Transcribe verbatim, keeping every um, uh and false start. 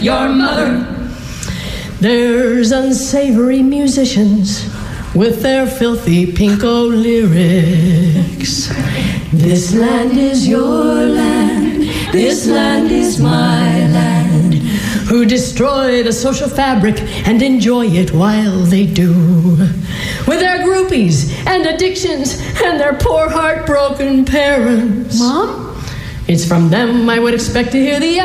your mother. There's unsavory musicians with their filthy pinko lyrics. This land is your land, this land is my land. Who destroy the social fabric and enjoy it while they do. With their groupies and addictions and their poor heartbroken parents. Mom? It's from them I would expect to hear the